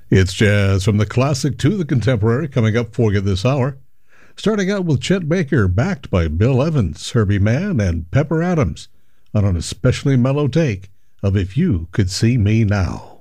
It's jazz from the classic to the contemporary coming up for you this hour. Starting out with Chet Baker, backed by Bill Evans, Herbie Mann, and Pepper Adams on an especially mellow take of If You Could See Me Now.